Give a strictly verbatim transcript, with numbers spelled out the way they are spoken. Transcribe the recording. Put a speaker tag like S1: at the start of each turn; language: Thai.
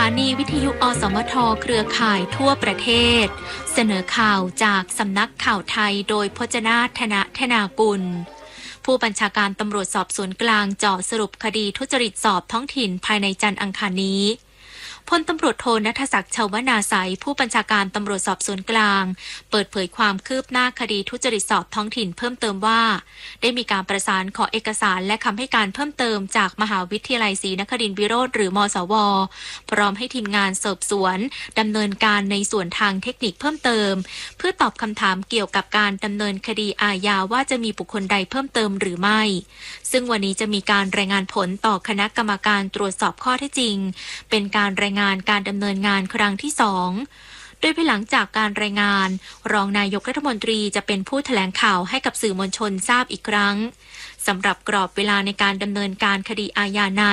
S1: านีวิทยุอสมทเครือข่ายทั่วประเทศเสนอข่าวจากสำนักข่าวไทยโดยพจนาถนะธนากุลผู้บัญชาการตำรวจสอบสวนกลางเจาะสรุปคดีทุจริตสอบท้องถิ่นภายในจันทร์อังคารนี้พลตำรวจโทณัฐศักดิ์ชวนาไสยผู้บัญชาการตำรวจสอบสวนกลางเปิดเผยความคืบหน้าคดีทุจริตสอบท้องถิ่นเพิ่มเติมว่าได้มีการประสานขอเอกสารและคำให้การเพิ่มเติมจากมหาวิทยาลัยศรีนครินทรวิโรธหรือมศวพร้อมให้ทีมงานสอบสวนดำเนินการในส่วนทางเทคนิคเพิ่มเติมเพื่อตอบคำถามเกี่ยวกับการดำเนินคดีอาญาว่าจะมีบุคคลใดเพิ่มเติมหรือไม่ซึ่งวันนี้จะมีการรายงานผลต่อคณะกรรมการตรวจสอบข้อเท็จจริงเป็นการรายงานการดำเนินงานครั้งที่สองโดยภายหลังจากการรายงานรองนายกรัฐมนตรีจะเป็นผู้แถลงข่าวให้กับสื่อมวลชนทราบอีกครั้งสำหรับกรอบเวลาในการดำเนินการคดีอาญานั้น